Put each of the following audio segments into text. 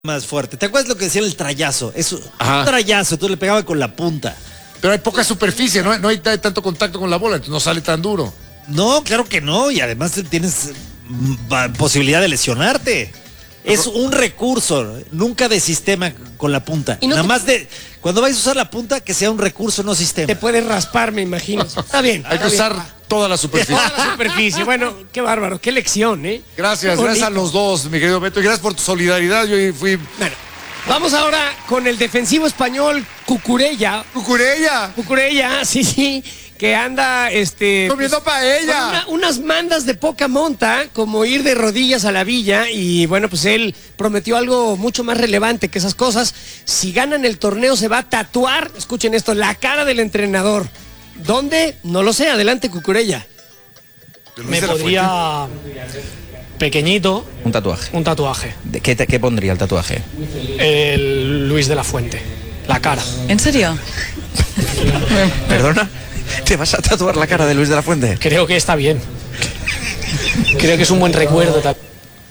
más fuerte. ¿Te acuerdas lo que decía el trayazo? Es un Ajá. trayazo, tú le pegabas con la punta. Pero hay poca superficie, no hay tanto contacto con la bola, entonces no sale tan duro. No, claro que no, y además tienes posibilidad de lesionarte. Es un recurso, nunca de sistema con la punta. Y no Nada te- más de, cuando vayas a usar la punta, que sea un recurso, no sistema. Te puedes raspar, me imagino. Está bien. Hay que usar toda la superficie. toda la superficie. Bueno, qué bárbaro, qué lección, ¿eh? Gracias, Qué gracias a bonito. los dos, mi querido Beto, y gracias por tu solidaridad. Yo fui Bueno, vamos ahora con el defensivo español Cucurella. Cucurella, Sí, que anda comiendo paella. con unas mandas de poca monta, como ir de rodillas a la villa, y bueno, pues él prometió algo mucho más relevante que esas cosas. Si ganan el torneo se va a tatuar, escuchen esto, la cara del entrenador. ¿Dónde? No lo sé, adelante Cucurella. De Luis Me de la podría pequeñito Un tatuaje. un tatuaje. ¿Qué pondría el tatuaje? El Luis de la Fuente. La cara. ¿En serio? ¿Perdona? ¿Te vas a tatuar la cara de Luis de la Fuente? Creo que está bien. Creo que es un buen recuerdo también.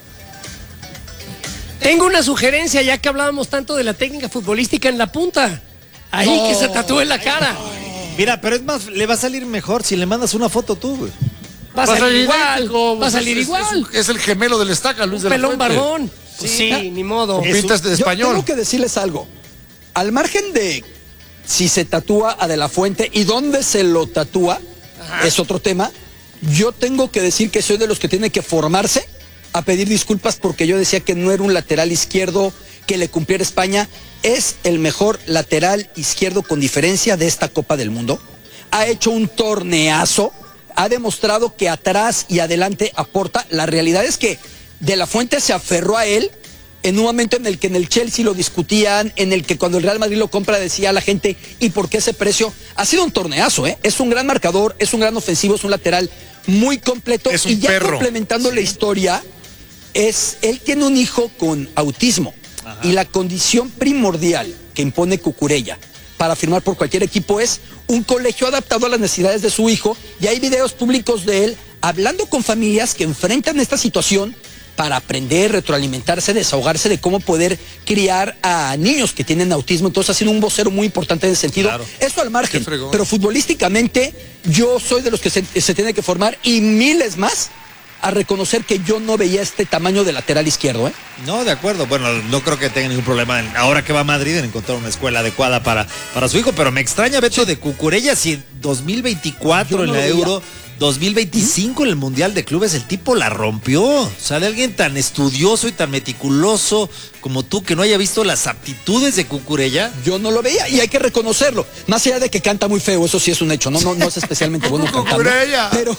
Tengo una sugerencia, ya que hablábamos tanto de la técnica futbolística en la punta. Ahí que se tatúe la cara. Mira, pero es más, le va a salir mejor si le mandas una foto tú, güey. Va a salir igual. idéntico, Va a salir igual. Es el gemelo del estaca, Luis de la Pelón Fuente. barbón. Sí, ni modo. Con pintas de Yo español. tengo que decirles algo. Al margen de si se tatúa a De la Fuente y dónde se lo tatúa, es otro tema. Yo tengo que decir que soy de los que tiene que formarse a pedir disculpas porque yo decía que no era un lateral izquierdo que le cumpliera España. Es el mejor lateral izquierdo con diferencia de esta Copa del Mundo. Ha hecho un torneazo. Ha demostrado que atrás y adelante aporta. La realidad es que De la Fuente se aferró a él en un momento en el que en el Chelsea lo discutían, en el que cuando el Real Madrid lo compra decía a la gente, ¿y por qué ese precio? Ha sido un torneazo, ¿eh? Es un gran marcador, es un gran ofensivo, es un lateral muy completo. Es un y ya perro. complementando la historia, él tiene un hijo con autismo. Y la condición primordial que impone Cucurella para firmar por cualquier equipo es un colegio adaptado a las necesidades de su hijo, y hay videos públicos de él hablando con familias que enfrentan esta situación para aprender, retroalimentarse, desahogarse de cómo poder criar a niños que tienen autismo. Entonces ha sido un vocero muy importante en ese sentido. Claro. Eso al margen, Qué fregón. pero futbolísticamente yo soy de los que se tiene que formar, y miles más, a reconocer que yo no veía este tamaño de lateral izquierdo, ¿eh? No, de acuerdo. Bueno, no creo que tenga ningún problema ahora que va a Madrid en encontrar una escuela adecuada para su hijo, pero me extraña, Beto, de Cucurella, si 2024 Yo en no la lo veía. Euro, 2025 en el Mundial de Clubes, el tipo la rompió. O sea, de alguien tan estudioso y tan meticuloso como tú, que no haya visto las aptitudes de Cucurella. Yo no lo veía, y hay que reconocerlo. Más allá de que canta muy feo, eso sí es un hecho, no es especialmente bueno cantando. Cucurella. Pero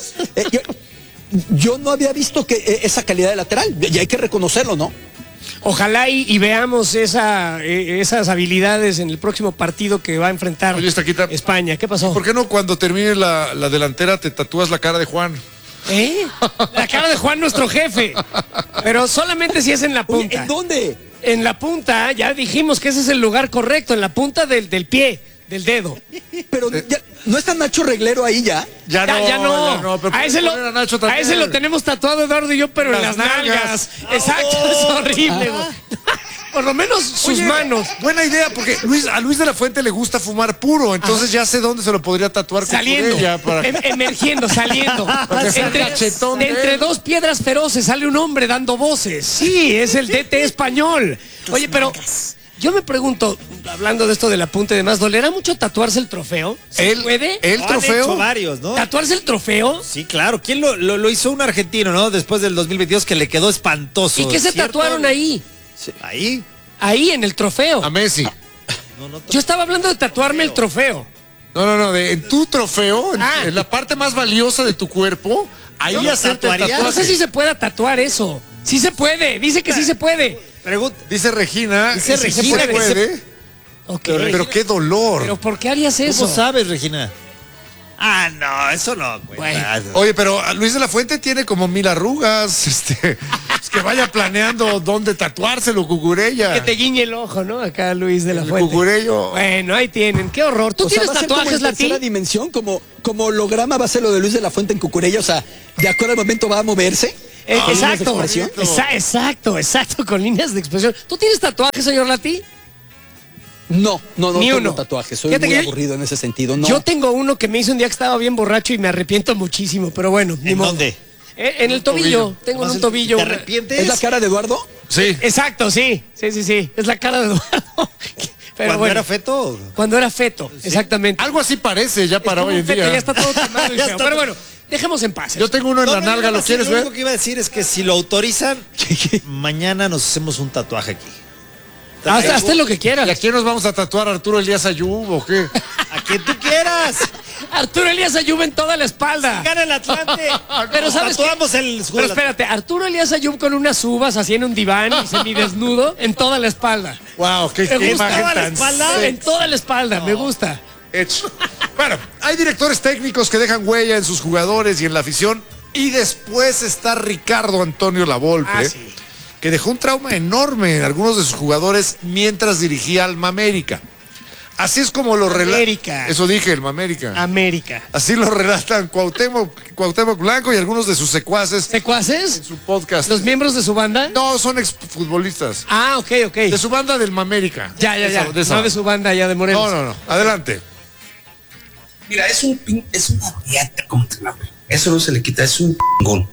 yo no había visto que esa calidad de lateral, y hay que reconocerlo, ¿no? Ojalá y veamos esas habilidades en el próximo partido que va a enfrentar Oye, Estaquita, España. ¿Qué pasó? ¿por qué no cuando termine la delantera te tatúas la cara de Juan? ¿Eh? La cara de Juan, nuestro jefe. Pero solamente si es en la Oye, punta. ¿en dónde? En la punta, ya dijimos que ese es el lugar correcto, en la punta del pie, del dedo. Pero ¿no está Nacho Reglero ahí ya? Ya no, pero a ese lo, poner a Nacho a también. ese lo tenemos tatuado Eduardo y yo, pero en las nalgas. Exacto, es horrible. güey. Por lo menos sus Oye, manos. Buena idea, porque a Luis de la Fuente le gusta fumar puro, entonces ya sé dónde se lo podría tatuar Saliendo, Cucurella para... emergiendo, saliendo. que sea cachetón de entre él. dos piedras feroces sale un hombre dando voces. Sí, es el DT español. Oye, pero yo me pregunto, hablando de esto de la punta y demás, ¿dolerá mucho tatuarse el trofeo? ¿Se puede? El Han trofeo. hecho varios, ¿no? ¿Tatuarse el trofeo? Sí, claro. ¿Quién lo hizo? Un argentino, ¿no? Después del 2022, que le quedó espantoso. ¿Y qué se ¿cierto? tatuaron ahí? Ahí. Ahí, en el trofeo. A Messi. Yo estaba hablando de tatuarme el trofeo. No, en tu trofeo, Ah. en la parte más valiosa de tu cuerpo, ahí ¿Yo lo hacerte el tatuaría? No tatuaje. sé si se pueda tatuar eso. Sí se puede, dice que sí se puede. Pregunta. Dice Regina, Dice sí se Regina que puede, Ok. pero qué dolor. Pero ¿por qué harías eso? ¿Cómo sabes, Regina? Ah, no, eso no. Bueno. Oye, pero a Luis de la Fuente tiene como 1000 arrugas, es que vaya planeando dónde tatuárselo, Cucurella. Que te guiñe el ojo, ¿no? Acá Luis de la El Fuente. Cucurello. Bueno, ahí tienen. Qué horror. ¿Tú O sea, tienes va a ser como en tatuajes, tercera Lati? dimensión, como holograma va a ser lo de Luis de la Fuente en Cucurella. O sea, de acuerdo al momento va a moverse. Exacto, expresión? exacto, con líneas de expresión. ¿Tú tienes tatuajes, señor Lati? No Ni tengo uno. tatuajes. Soy Fíjate muy que aburrido en ese sentido. No. Yo tengo uno que me hice un día que estaba bien borracho y me arrepiento muchísimo, pero bueno, ni ¿En modo. dónde? En el tobillo. Tengo en un tobillo. ¿Te una- arrepientes? ¿Es la cara de Eduardo? Sí. Exacto, sí. Es la cara de Eduardo. Pero ¿Cuando bueno, era feto? Cuando era feto, exactamente. Algo así parece ya para Es como hoy en un feto, día. Ya está todo quemado y Ya feo. está Pero todo- bueno, dejemos en paz. Yo tengo uno en la nalga, ¿lo quieres Lo ver? único que iba a decir es que si lo autorizan, mañana nos hacemos un tatuaje aquí. Hazte lo que quieras. ¿Y a quién nos vamos a tatuar? ¿Arturo Elías Ayub o qué? A quien tú quieras. Arturo Elías Ayub en toda la espalda. Gana el Atlante. Pero ¿sabes qué? Tatuamos el Pero espérate, Arturo Elías Ayub con unas uvas así en un diván y semidesnudo en toda la espalda. Wow, qué Me gusta imagen toda la tan espalda, en toda la espalda, me gusta. hecho. Bueno, hay directores técnicos que dejan huella en sus jugadores y en la afición. Y después está Ricardo Antonio Lavolpe, Sí. que dejó un trauma enorme en algunos de sus jugadores mientras dirigía al Mamérica. Así es como lo relata. América. Eso dije, el Mamérica. América. Así lo relatan Cuauhtémoc Blanco y algunos de sus secuaces en ¿Secuaces? su podcast. ¿Los miembros de su banda? No, son exfutbolistas. Ah, ok. De su banda del Mamérica. Ya. Esa- esa. No de su banda ya de Morelos. No. Adelante. Mira, es una riata como entrenador. Eso no se le quita, es un pingón.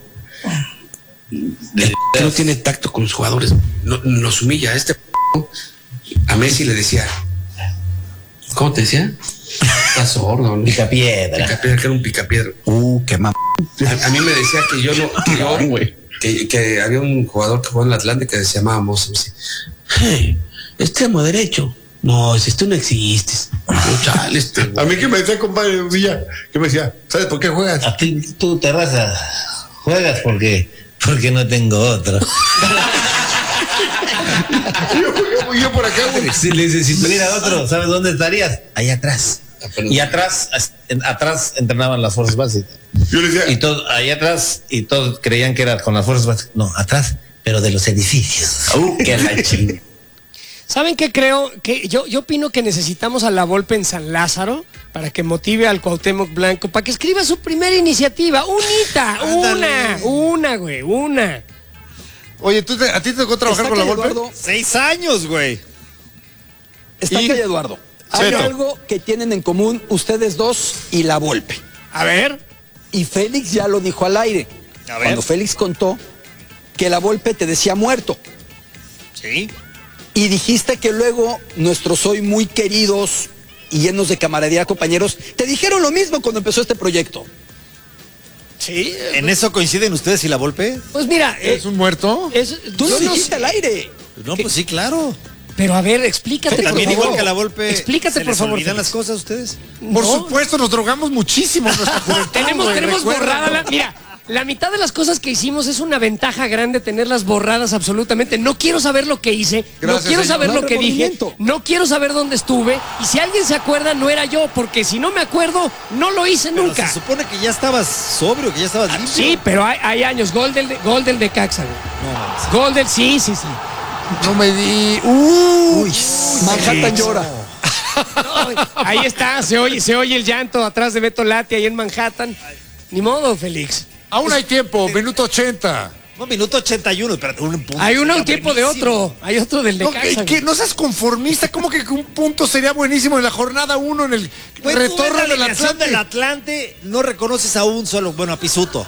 No tiene tacto con los jugadores. Nos humilla. A Messi le decía, ¿cómo te decía? Estás sordo, ¿no? Picapiedra. Picapiedra, que era un picapiedra. Qué mamá. A mí me decía que yo no, que había un jugador que jugó en el Atlántico que se llamaba Mozo. Me decía, hey, extremo derecho. No, si tú no existes. Chale, A mí que me decía, compadre Villa, que me decía, ¿sabes por qué juegas? A ti, tú, Terraza, juegas porque no tengo otro. Yo por acá, güey. Si le dices, si tuviera otro, ¿sabes dónde estarías? Ahí atrás. Y atrás entrenaban las fuerzas básicas. Yo le decía, Y todo, ahí atrás, y todos creían que era con las fuerzas básicas. No, atrás, pero de los edificios. Que la chingada. ¿Saben qué creo? Que yo opino que necesitamos a Lavolpe en San Lázaro para que motive al Cuauhtémoc Blanco, para que escriba su primera iniciativa. Una, güey. Oye, ¿a ti te tocó trabajar Está con que Lavolpe? Eduardo, 6 años, güey. está Y- que Eduardo. Hay Beto. algo que tienen en común ustedes dos y Lavolpe. A ver. Y Félix ya lo dijo al aire. A ver. Cuando Félix contó que Lavolpe te decía muerto. Sí. Y dijiste que luego nuestros hoy muy queridos y llenos de camaradería compañeros te dijeron lo mismo cuando empezó este proyecto. Sí. ¿En eso coinciden ustedes y Lavolpe? Pues mira, ¿Es un muerto? Tú lo yo no dijiste sé. al aire. No, pues sí, claro. Pero a ver, explícate, por También favor. igual que a Lavolpe. Explícate, ¿se por les favor. olvidan Félix. las cosas a ustedes? Por No. supuesto, nos drogamos muchísimo en nuestra juventud, Tenemos güey, recuerda. borrada la... Mira, la mitad de las cosas que hicimos es una ventaja grande tenerlas borradas absolutamente. No quiero saber lo que hice, Gracias, no quiero señor. saber No lo hay que dije, remordimiento. no quiero saber dónde estuve. Y si alguien se acuerda, no era yo, porque si no me acuerdo, no lo hice Pero nunca. se supone que ya estabas sobrio, que ya estabas limpio. Sí, pero hay años. Gol del de Caxa, güey. No, mames. Gol del... Sí. No me di. Uy, Manhattan llora. No, ahí está, se oye el llanto atrás de Beto Lati ahí en Manhattan. Ni modo, Félix. aún hay tiempo, minuto 80. No, minuto 81, espérate, un punto. Hay uno sería un tiempo de buenísimo. otro. Hay otro del de No, Caxa. que no seas conformista, ¿cómo que un punto sería buenísimo en la jornada 1 en el Güey, tú ves retorno la del alineación Atlante? del Atlante, no reconoces a un solo, bueno, a Pisuto.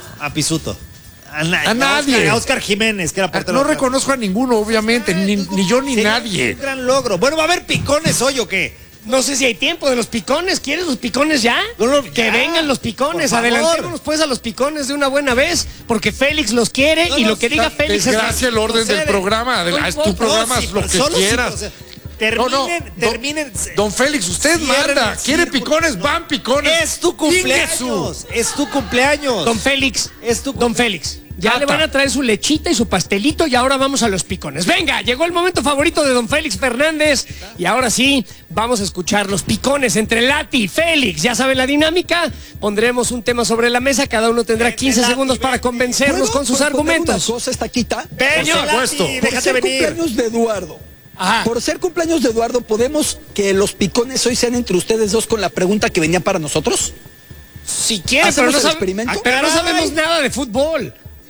A nadie. A Oscar Jiménez, que era portero. No reconozco a ninguno, obviamente, ni yo ni Sería nadie. Un gran logro. Bueno, ¿va a haber picones hoy o qué? No sé si hay tiempo de los picones. ¿Quieres los picones ya? No, que ya, vengan los picones. por favor. Adelantémonos pues a los picones de una buena vez, porque Félix los quiere No, y no, lo que diga Félix es... Desgracia el orden del procede. programa. No Es tu importa. programa, No, sí, haz lo pero que solo sí, quieras. o sea, No, terminen. Don Félix, usted Cierren manda. el ¿Quiere círculo. picones? Van picones. Es tu Ingesu. cumpleaños. Es tu cumpleaños. Don Félix. Es tu Don Félix. Ya Ata. le van a traer su lechita y su pastelito y ahora vamos a los picones. Venga, llegó el momento favorito de don Félix Fernández y ahora sí, vamos a escuchar los picones entre Lati y Félix. Ya saben la dinámica, pondremos un tema sobre la mesa, cada uno tendrá 15 Lati, segundos para convencernos ¿Puedo con sus proponer argumentos. Una cosa, Estaquita. Señor, supuesto. Lati, Por déjate ser venir. cumpleaños de Eduardo. Ajá. Por ser cumpleaños de Eduardo, ¿podemos que los picones hoy sean entre ustedes dos con la pregunta que venía para nosotros? Si quiere, pero ¿Hacemos no, el experimento? pero no sabemos nada de fútbol.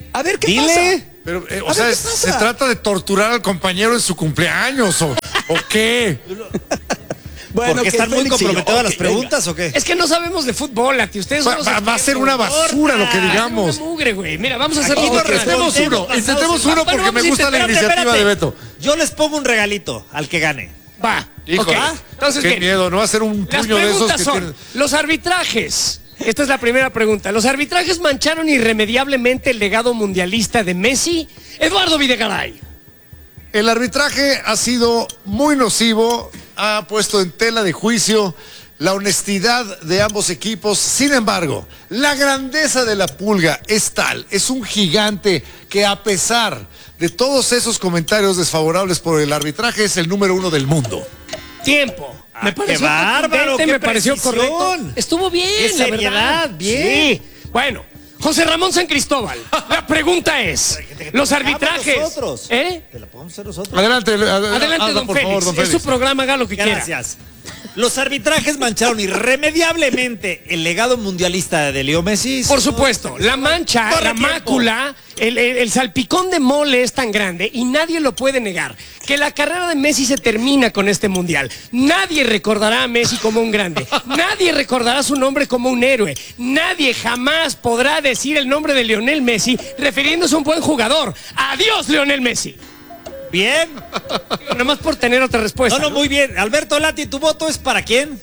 A ver qué Dile. pasa. Pero, A o sea, ver, ¿qué pasa? ¿se trata de torturar al compañero en su cumpleaños o qué? Bueno, ¿Porque que están muy Félix y yo, comprometidas las ok, preguntas o qué? Es que no sabemos de fútbol, Lati. Ustedes son los Va a ser expertos. una basura lo que digamos. Una mugre, güey. Mira, vamos a hacer Aquí todo no tranquilo. respondemos. Intentemos uno Bueno, porque me vamos a gusta la intentar, iniciativa de Beto. Yo les pongo un regalito al que gane. Va. Híjole, ok. Entonces, qué bien. miedo, no va a ser un Las puño de esos preguntas que son, tienen. los arbitrajes. Esta es la primera pregunta. ¿Los arbitrajes mancharon irremediablemente el legado mundialista de Messi? Eduardo Videgaray. El arbitraje ha sido muy nocivo, ha puesto en tela de juicio la honestidad de ambos equipos. Sin embargo, la grandeza de la Pulga es tal, es un gigante que a pesar de todos esos comentarios desfavorables por el arbitraje es el número 1 del mundo. Tiempo. Me qué pareció bárbaro, contundente, qué me pareció precisión. correcto. Estuvo bien, Qué la seriedad, verdad. bien. Sí. Bueno, José Ramón San Cristóbal. La pregunta es, los arbitrajes. Nosotros. ¿Eh? Te la podemos hacer nosotros. Adelante, Adelante, don por Félix. favor, don Es Félix. su programa, haga lo que quiera. Gracias. Los arbitrajes mancharon irremediablemente el legado mundialista de Leo Messi. Por supuesto, la mancha, Corre la tiempo. mácula, el salpicón de mole es tan grande y nadie lo puede negar. Que la carrera de Messi se termina con este mundial. Nadie recordará a Messi como un grande. Nadie recordará su nombre como un héroe. Nadie jamás podrá decir el nombre de Lionel Messi refiriéndose a un buen jugador. Adiós, Lionel Messi. Bien. Nada más por tener otra respuesta. No, muy bien. Alberto Lati, ¿tu voto es para quién?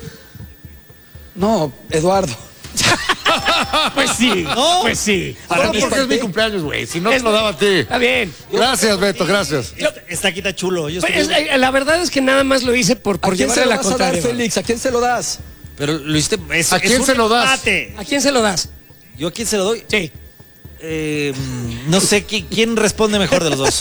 No, Eduardo. Pues sí, No. pues sí. Solo mí porque es mi falté. cumpleaños, güey. Si no te lo daba a ti. Está bien. Gracias, Beto, gracias. Está aquí, está chulo. Yo Pues, estoy- la verdad es que nada más lo hice por ¿A quién llevarle se lo la vas a dar, contraria. Félix? ¿A quién se lo das? Pero lo hiciste. ¿A quién se lo das? empate. ¿A quién se lo das? ¿Yo a quién se lo doy? Sí. No sé quién responde mejor de los dos.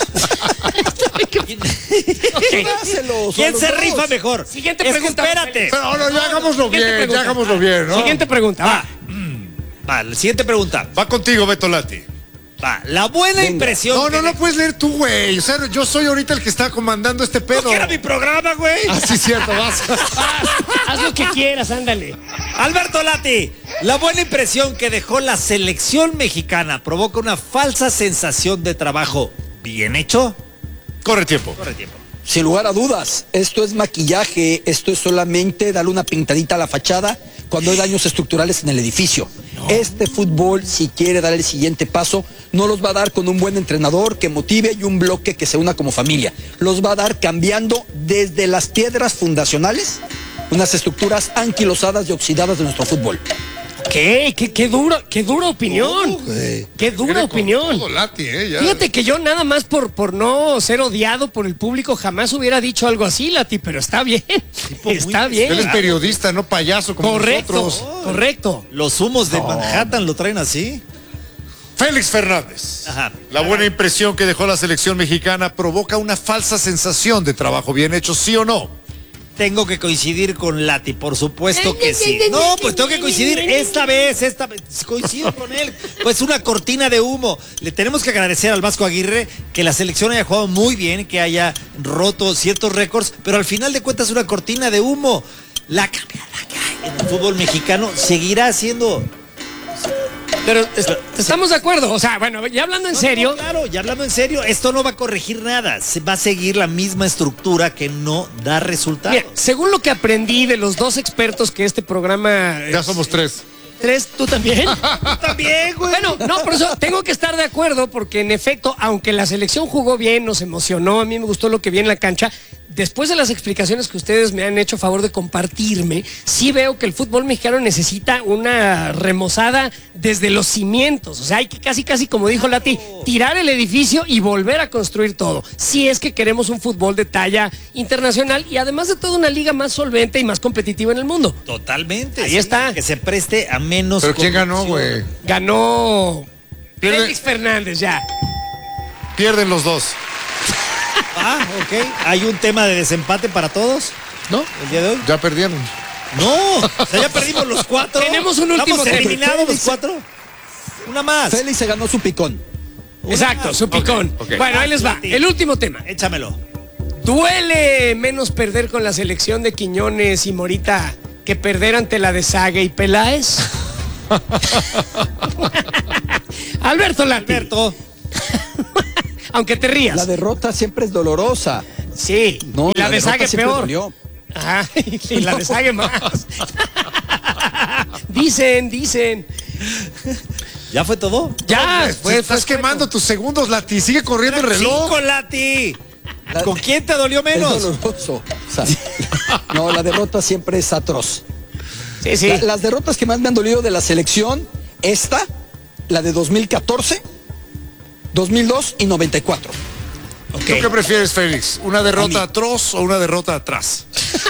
Dáselos a ¿Quién los se dos. rifa mejor? Siguiente Es que pregunta, espérate. Pero no, ya hagámoslo Siguiente bien, pregunta. ya hagámoslo bien, ¿no? Siguiente pregunta. Va. Va, la siguiente pregunta. Va contigo, Beto Lati. Va, la buena impresión. No, que no puedes leer tú, güey. O sea, yo soy ahorita el que está comandando este pedo. No, que era mi programa, güey. Ah, sí, cierto, vas. Haz lo que quieras, ándale. Alberto Lati, la buena impresión que dejó la selección mexicana provoca una falsa sensación de trabajo bien hecho. Corre tiempo. Corre tiempo. Sin lugar a dudas, esto es maquillaje, esto es solamente darle una pintadita a la fachada cuando hay daños estructurales en el edificio. Este fútbol, si quiere dar el siguiente paso, no los va a dar con un buen entrenador que motive y un bloque que se una como familia. Los va a dar cambiando desde las piedras fundacionales unas estructuras anquilosadas y oxidadas de nuestro fútbol. ¿Qué? Qué dura opinión. Qué dura opinión. Todo Lati, ya. Fíjate que yo nada más por no ser odiado por el público jamás hubiera dicho algo así, Lati, pero está bien. Está Él bien. es periodista, no payaso como Correcto, nosotros. correcto. Los humos de Manhattan lo traen así. Félix Fernández. Ajá. La buena impresión que dejó la selección mexicana provoca una falsa sensación de trabajo bien hecho, ¿sí o no? Tengo que coincidir con Lati, por supuesto que sí. No, pues tengo que coincidir esta vez, coincido con él. Pues una cortina de humo. Le tenemos que agradecer al Vasco Aguirre que la selección haya jugado muy bien, que haya roto ciertos récords, pero al final de cuentas una cortina de humo. La cambiada que hay en el fútbol mexicano seguirá siendo. Pero estamos de acuerdo. O sea, bueno, ya hablando en serio. No, claro, ya hablando en serio, esto no va a corregir nada. Se va a seguir la misma estructura que no da resultados. Mira, según lo que aprendí de los dos expertos que este programa. Ya somos tres. ¿Tres? ¿Tú también? También, güey. Bueno, no, por eso tengo que estar de acuerdo, porque en efecto, aunque la selección jugó bien, nos emocionó, a mí me gustó lo que vi en la cancha, después de las explicaciones que ustedes me han hecho favor de compartirme, sí veo que el fútbol mexicano necesita una remozada desde los cimientos. O sea, hay que casi como dijo Lati, tirar el edificio y volver a construir todo. Si es que queremos un fútbol de talla internacional y además de todo una liga más solvente y más competitiva en el mundo. Totalmente. Ahí está. Que se preste a menos. ¿Pero quién ganó, corrupción. güey? Ganó Pierde- Félix Fernández, ya. Pierden los dos. Ah, ok. ¿Hay un tema de desempate para todos ¿No? el día de hoy? Ya perdieron. No, o sea, ya perdimos los cuatro. Tenemos un último ¿Estamos tema. eliminados los cuatro? Una más. Félix se ganó su picón. Exacto, su picón. ok. Bueno, ahí les va. El último tema. Échamelo. ¿Duele menos perder con la selección de Quiñones y Morita que perder ante la de Sague y Peláez? Alberto Lati. Alberto. Aunque te rías. La derrota siempre es dolorosa. Sí. No, y la de Sague peor. Dolió. Ajá, y la de Sague más. Dicen. ¿Ya fue todo? Ya, Estás quemando tus segundos, Lati. Sigue corriendo el reloj. 5, Lati. ¿Con quién te dolió Es menos? doloroso. O sea, no, la derrota siempre es atroz. Sí. Las derrotas que más me han dolido de la selección, esta, la de 2014, 2002 y 94. ¿Tú qué prefieres, Félix? ¿Una derrota atroz o una derrota atrás?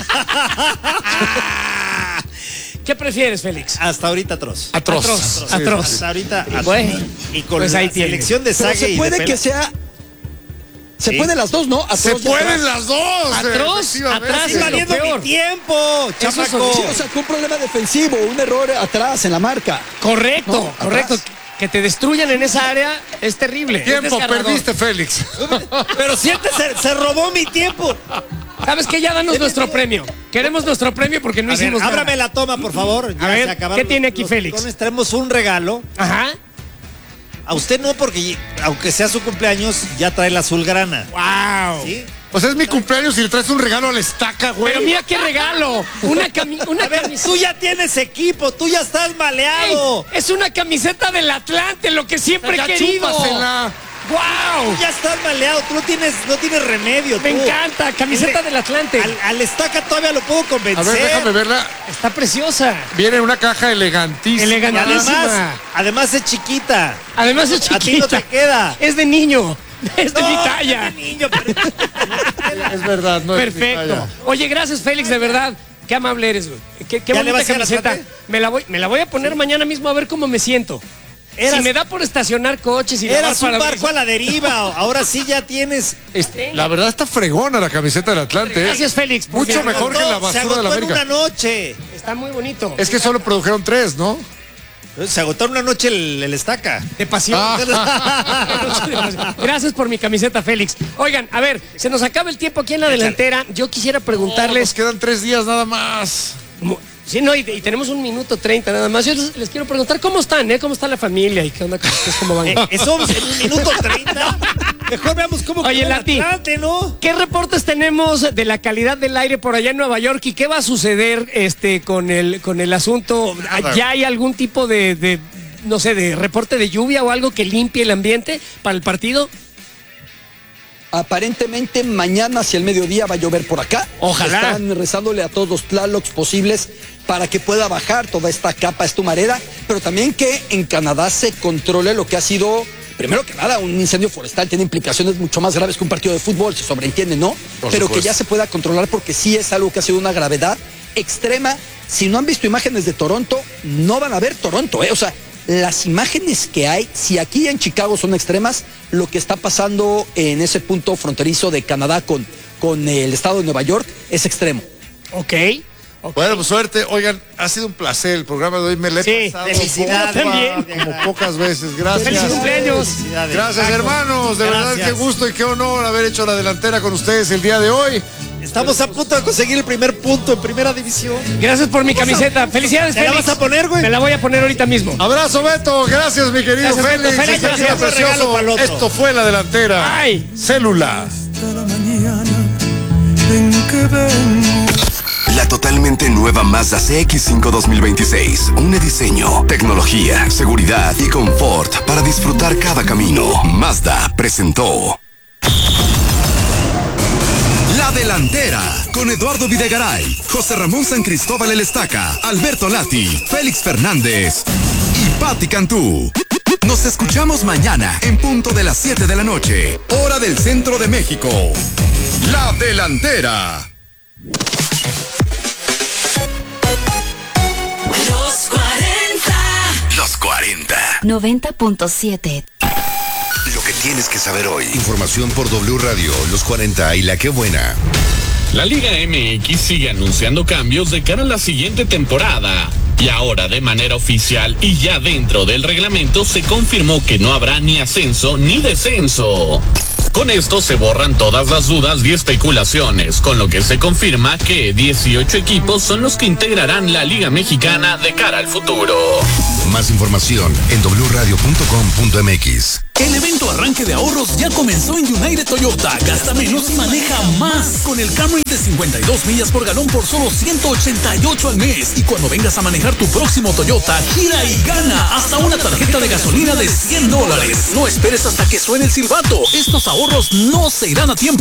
¿Qué prefieres, Félix? Hasta ahorita atroz. Atroz. Hasta ahorita atroz. Bueno, y con pues la ahí tiene. selección de Pero Sague se y puede de que Pela. sea... Se Sí. pueden las dos, ¿no? Atroz Se y atrás. pueden las dos. Atroz, efectivamente. atrás Estás valiendo peor. mi tiempo, chamaco. Sí, o sea, que un problema defensivo, un error atrás en la marca. Correcto, No, correcto. atrás. Que te destruyan en esa área es terrible. es Tiempo, desgarrador. perdiste, Félix. Pero siéntese, se robó mi tiempo. ¿Sabes qué? Ya danos nuestro premio. Queremos nuestro premio porque no A ver, hicimos nada. ábrame la toma, por favor. Ya ver, se acabaron ¿qué tiene aquí los Félix? botones. Traemos un regalo. Ajá. A usted no, porque aunque sea su cumpleaños, ya trae la azulgrana. Wow. ¿Sí? Pues es mi cumpleaños y le traes un regalo a la estaca, güey. Pero mira qué regalo. Una A ver, camiseta. tú ya tienes equipo, tú ya estás maleado. Es una camiseta del Atlante, lo que siempre Ya he querido. chúpasela. ¡Wow! Ya estás maleado, tú no tienes remedio. Me tú. encanta, camiseta del Atlante. Al estaca todavía lo puedo convencer. A ver, déjame verla. Está preciosa. Viene en una caja elegantísima. Y Elegantísima. además es chiquita. Además es A ti chiquita. no te queda. Es de niño. Es de No, mi talla. es de niño, pero- Es verdad, no es mi Perfecto. talla. Oye, gracias, Félix, de verdad. Qué amable eres, güey. Qué ¿Ya le bonita vas a ir al camiseta. Atlante? Me la voy a poner mañana mismo a ver cómo me siento. Eras- Si me da por estacionar coches y Eras un lavar barco a parabrisas. la deriva. Ahora sí ya tienes. La verdad está fregona la camiseta del Atlante. ¿eh? Gracias, Félix. porque Mucho mejor que la Se basura agotó de la en América. una noche. Está muy bonito. Es que solo produjeron 3, ¿no? Se agotó en una noche el estaca. De pasión. Gracias por mi camiseta, Félix. Oigan, a ver, se nos acaba el tiempo aquí en la delantera. Yo quisiera Nos preguntarles. quedan 3 días nada más. Sí, no, y tenemos 1 minuto 30 nada más. Yo les quiero preguntar cómo están, ¿eh? ¿Cómo está la familia y qué onda con ustedes? ¿Cómo van? Eso en 1 minuto 30. Mejor veamos cómo Oye, quedó el Lati. Atlante, ¿no? ¿Qué reportes tenemos de la calidad del aire por allá en Nueva York y qué va a suceder con el asunto? Nada. ¿Ya hay algún tipo de no sé, de reporte de lluvia o algo que limpie el ambiente para el partido? Aparentemente mañana hacia el mediodía va a llover por acá. Ojalá. Están rezándole a todos los Tlalocs posibles para que pueda bajar toda esta capa estumarera, pero también que en Canadá se controle lo que ha sido, primero que nada, un incendio forestal. Tiene implicaciones mucho más graves que un partido de fútbol, se sobreentiende, ¿no? Por Pero supuesto. que ya se pueda controlar porque sí es algo que ha sido una gravedad extrema. Si no han visto imágenes de Toronto, no van a ver Toronto, ¿eh? O sea, las imágenes que hay, si aquí en Chicago son extremas, lo que está pasando en ese punto fronterizo de Canadá con el estado de Nueva York es extremo. Ok. Bueno, pues suerte. Oigan, ha sido un placer el programa de hoy. Me lo he Sí, pasado felicidades. como pocas veces. Gracias. ¡Feliz cumpleaños! Felicidades. Gracias, hermanos. De verdad, Gracias. qué gusto y qué honor haber hecho la delantera con ustedes el día de hoy. Estamos a punto de conseguir el primer punto en primera división. Gracias por mi camiseta. Felicidades, ¿Te la Félix. vas a poner, güey? Me la voy a poner ahorita mismo. Abrazo, Beto. Gracias, mi querido Gracias, Beto. Félix. Félix, Este gracias. día Un regalo precioso. para el otro. Esto fue la delantera. Ay. Célula. La totalmente nueva Mazda CX-5 2026. Un diseño, tecnología, seguridad y confort para disfrutar cada camino. Mazda presentó La Delantera con Eduardo Videgaray, José Ramón San Cristóbal El Estaca, Alberto Lati, Félix Fernández y Patti Cantú. Nos escuchamos mañana en punto de las 7 de la noche, hora del centro de México. La Delantera. Los 40. 90.7. Lo que tienes que saber hoy. Información por W Radio, Los 40 y La Qué Buena. La Liga MX sigue anunciando cambios de cara a la siguiente temporada. Y ahora, de manera oficial y ya dentro del reglamento, se confirmó que no habrá ni ascenso ni descenso. Con esto se borran todas las dudas y especulaciones, con lo que se confirma que 18 equipos son los que integrarán la Liga Mexicana de cara al futuro. Más información en wradio.com.mx. El evento arranque de ahorros ya comenzó en United Toyota. Gasta menos y maneja más. Con el Camry de 52 millas por galón por solo 188 al mes. Y cuando vengas a manejar tu próximo Toyota, gira y gana hasta una tarjeta de gasolina de $100. No esperes hasta que suene el silbato. Estos ahorros no se irán a tiempo.